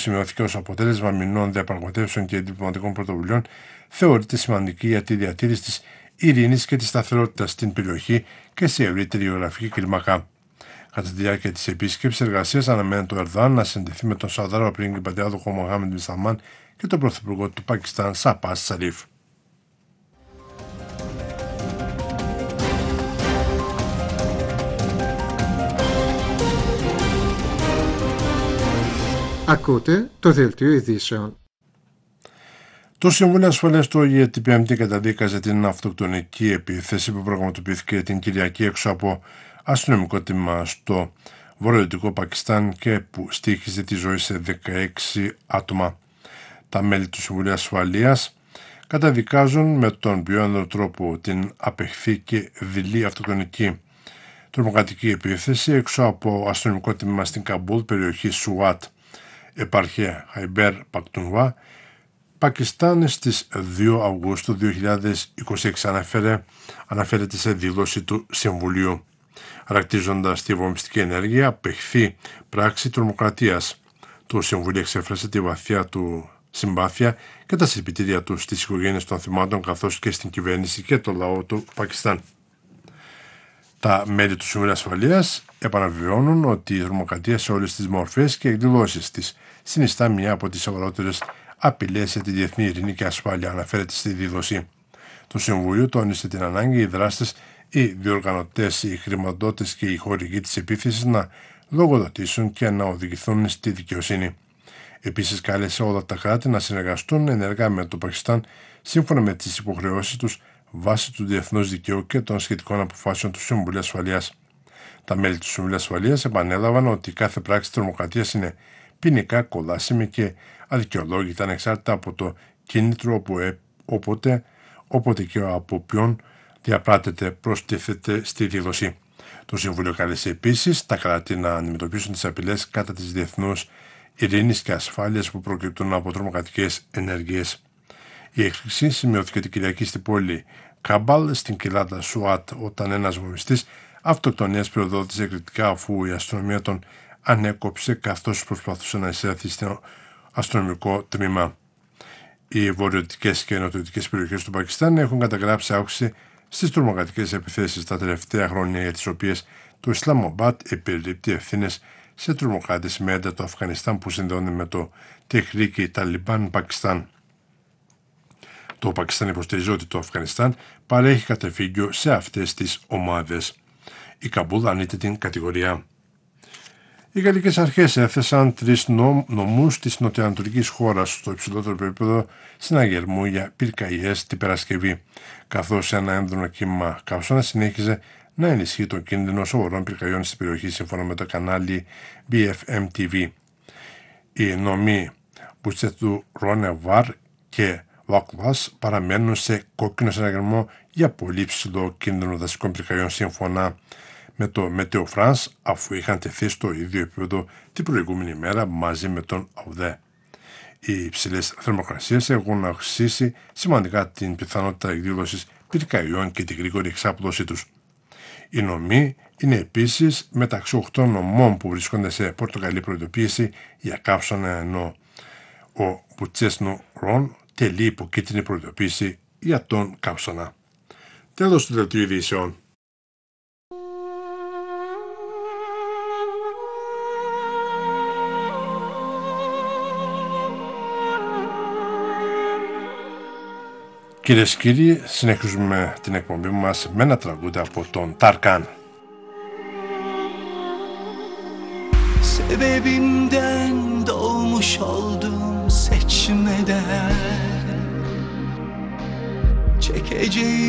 σημειώθηκε ως αποτέλεσμα μηνών διαπραγματεύσεων και διπλωματικών πρωτοβουλειών, θεωρείται σημαντική για τη διατήρηση της ειρήνης και της σταθερότητας στην περιοχή και σε ευρύτερη γεωγραφική κλίμακα. Κατά τη διάρκεια της επίσκεψης εργασίας, αναμένεται ο Ερδοάν να συνδεθεί με τον Σαουδάραβα πρίγκιπα διάδοχο Μοχάμεντ μπιν Σαλμάν και τον πρωθυπουργό του Πακιστάν Σαμπάς Σαρίφ. Ακούτε το Δελτίο Ειδήσεων. Το Συμβούλιο Ασφαλείας του ΟΗΕ την Πέμπτη καταδίκαζε την αυτοκτονική επίθεση που πραγματοποιήθηκε την Κυριακή έξω από αστυνομικό τμήμα στο βορειοδυτικό Πακιστάν και που στοίχιζε τη ζωή σε 16 άτομα. Τα μέλη του Συμβουλίου Ασφαλείας καταδικάζουν με τον πιο έντονο τρόπο την απεχθή και δειλή αυτοκτονική τρομοκρατική επίθεση έξω από αστυνομικό τμήμα στην Καμπούλ, περιοχή Σουάτ, επαρχία Χαϊμπέρ Πακτουνβά, Πακιστάν, στις 2 Αυγούστου 2026, αναφέρεται σε δήλωση του Συμβουλίου, χαρακτηρίζοντας τη βομβιστική ενέργεια απεχθή πράξη τρομοκρατίας. Το Συμβούλιο εξέφρασε τη βαθιά του συμπάθεια και τα συλληπιτήρια του στις οικογένειες των θυμάτων, καθώς και στην κυβέρνηση και το λαό του Πακιστάν. Τα μέλη του Συμβουλίου Ασφαλείας επαναβεβαιώνουν ότι η τρομοκρατία σε όλες τις μορφές και εκδηλώσεις της συνιστά μια από τις σοβαρότερες απειλές για τη διεθνή ειρήνη και ασφάλεια, αναφέρεται στη δήλωση. Το Συμβούλιο τόνισε την ανάγκη οι δράστες, οι διοργανωτές, οι χρηματοδότες και οι χορηγοί της επίθεσης να λογοδοτήσουν και να οδηγηθούν στη δικαιοσύνη. Επίσης, κάλεσε όλα τα κράτη να συνεργαστούν ενεργά με το Πακιστάν σύμφωνα με τις υποχρεώσεις τους βάσει του διεθνούς δικαίου και των σχετικών αποφάσεων του Συμβουλίου Ασφαλείας. Τα μέλη του Συμβουλίου Ασφαλείας επανέλαβαν ότι κάθε πράξη τρομοκρατίας είναι ποινικά κολάσιμη και αδικαιολόγητα, ανεξάρτητα από το κίνητρο όποτε και από ποιον διαπράτεται, προστίθεται στη δήλωση. Το Συμβούλιο κάλεσε επίσης τα κράτη να αντιμετωπίσουν τις απειλές κατά της διεθνούς ειρήνης και ασφάλειας που προκύπτουν από τρομοκρατικές ενέργειες. Η έκρηξη σημειώθηκε την Κυριακή στην πόλη Κάμπαλ, στην κοιλάδα Σουάτ, όταν ένας βομβιστής αυτοκτονίας πυροδότησε εκρηκτικά αφού η αστυνομία τον ανέκοψε καθώς προσπαθούσε να εισέλθει στο αστυνομικό τμήμα. Οι βορειοδυτικές και νοτιοδυτικές περιοχές του Πακιστάν έχουν καταγράψει αύξηση στις τρομοκρατικές επιθέσεις τα τελευταία χρόνια, για τις οποίες το Ισλαμαμπάτ επιρρύπτει ευθύνες σε τρομοκράτες με έντα το Αφγανιστάν που συνδέονται με το Τεχρίκι Ταλιμπάν Πακιστάν. Το Πακιστάν υποστηρίζει ότι το Αφγανιστάν παρέχει καταφύγιο σε αυτές τις ομάδες. Η Καμπούλ αρνείται την κατηγορία. Οι γαλλικές αρχές έθεσαν 3 νομούς της νοτιοανατολικής χώρας στο υψηλότερο επίπεδο συναγερμού για πυρκαγιές την Παρασκευή, καθώς ένα έντονο κύμα καύσωνα συνέχιζε να ενισχύει τον κίνδυνο σοβαρών πυρκαγιών στην περιοχή, σύμφωνα με το κανάλι BFM TV. Οι νομοί Μπουτσέτου Ρόνεβαρ και Βακλάς παραμένουν σε κόκκινο συναγερμό για πολύ ψηλό κίνδυνο δασικών πυρκαγιών, σύμφωνα με το Meteo France, αφού είχαν τεθεί στο ίδιο επίπεδο την προηγούμενη μέρα μαζί με τον ΑΟΔΕ. Οι υψηλές θερμοκρασίες έχουν αυξήσει σημαντικά την πιθανότητα εκδήλωσης πυρκαγιών και την γρήγορη εξάπλωσή τους. Οι νομοί είναι επίσης μεταξύ 8 νομών που βρίσκονται σε πορτοκαλί προειδοποίηση για καύσωνα, ενώ ο Μπουτσέσνου Ρον τελεί υποκίτρινη προειδοποίηση για τον καύσωνα. Τέλος του δελτίου ειδήσεων. Κυρίες και κύριοι, συνεχίζουμε την εκπομπή μας με ένα τραγούδι από τον Τάρκαν. Sebebimden doğmuş oldum seçmeden, çekeceğim